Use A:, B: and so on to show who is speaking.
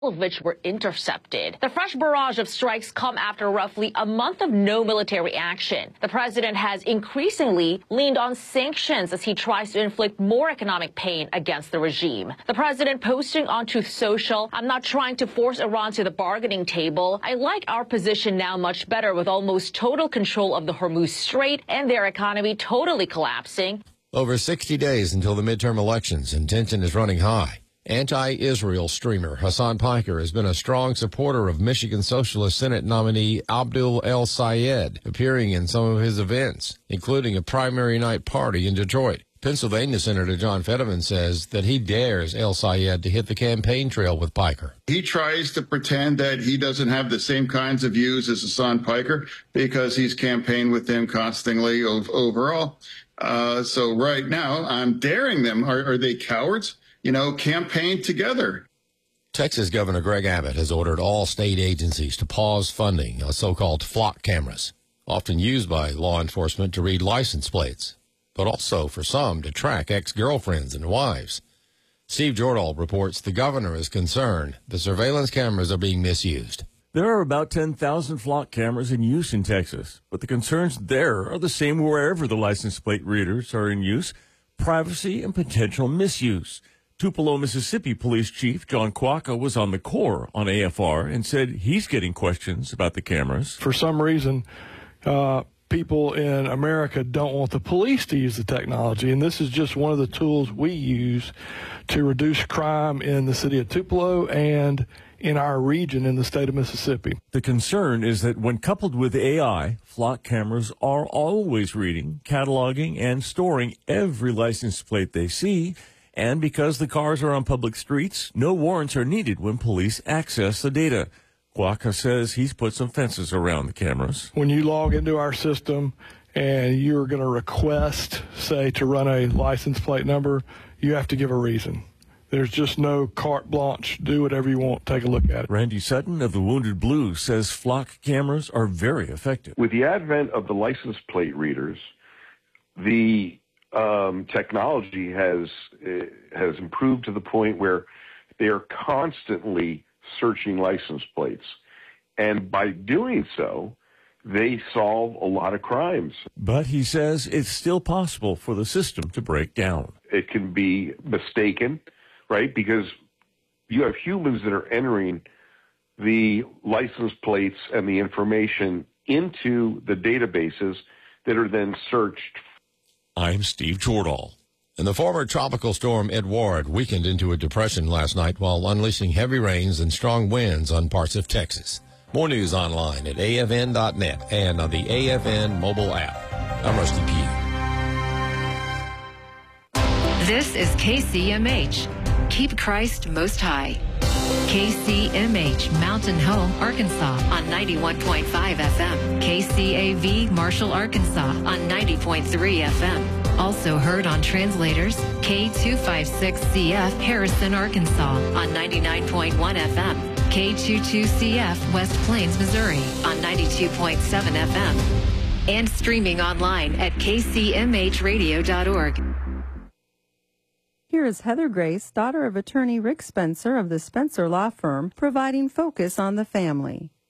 A: of which were intercepted. The fresh barrage of strikes come after roughly a month of no military action. The president has increasingly leaned on sanctions as he tries to inflict more economic pain against the regime. The president posting on Truth Social, "I'm not trying to force Iran to the bargaining table. I like our position now much better with almost total control of the Hormuz Strait and their economy totally collapsing."
B: Over 60 days until the midterm elections, and tension is running high. Anti-Israel streamer Hassan Piker has been a strong supporter of Michigan Socialist Senate nominee Abdul El Sayed, appearing in some of his events, including a primary night party in Detroit. Pennsylvania Senator John Fetterman says that he dares El Sayed to hit the campaign trail with Piker.
C: He tries to pretend that he doesn't have the same kinds of views as Hassan Piker because he's campaigned with him constantly overall. So right now, I'm daring them. Are they cowards? Campaign together.
B: Texas Governor Greg Abbott has ordered all state agencies to pause funding of so-called flock cameras, often used by law enforcement to read license plates, but also for some to track ex-girlfriends and wives. Steve Jordahl reports the governor is concerned the surveillance cameras are being misused.
D: There are about 10,000 flock cameras in use in Texas, but the concerns there are the same wherever the license plate readers are in use: privacy and potential misuse. Tupelo, Mississippi Police Chief John Quacca was on the Core on AFR and said he's getting questions about the cameras.
E: For some reason, people in America don't want the police to use the technology, and this is just one of the tools we use to reduce crime in the city of Tupelo and in our region in the state of Mississippi.
D: The concern is that when coupled with AI, flock cameras are always reading, cataloging, and storing every license plate they see. And because the cars are on public streets, no warrants are needed when police access the data. Quacca says he's put some fences around the cameras.
E: When you log into our system and you're going to request, say, to run a license plate number, you have to give a reason. There's just no carte blanche. Do whatever you want. Take a look at it.
D: Randy Sutton of the Wounded Blue says flock cameras are very effective.
F: With the advent of the license plate readers, the technology has improved to the point where they are constantly searching license plates. And by doing so, they solve a lot of crimes.
D: But he says it's still possible for the system to break down.
F: It can be mistaken, right? Because you have humans that are entering the license plates and the information into the databases that are then searched.
B: I'm Steve Jordahl. And the former tropical storm Edouard weakened into a depression last night while unleashing heavy rains and strong winds on parts of Texas. More news online at afn.net and on the AFN mobile app. I'm Rusty Pugh.
G: This is KCMH. Keep Christ Most High. KCMH, Mountain Home, Arkansas on 91.5 FM. KCAV, Marshall, Arkansas on 90.3 FM. Also heard on translators, K256CF, Harrison, Arkansas on 99.1 FM. K22CF, West Plains, Missouri on 92.7 FM. And streaming online at kcmhradio.org.
H: Here is Heather Grace, daughter of attorney Rick Spencer of the Spencer Law Firm, providing focus on the family.